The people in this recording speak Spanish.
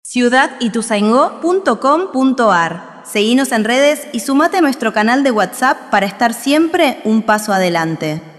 ciudadituzaingó.com.ar. Seguinos en redes y sumate a nuestro canal de WhatsApp para estar siempre un paso adelante.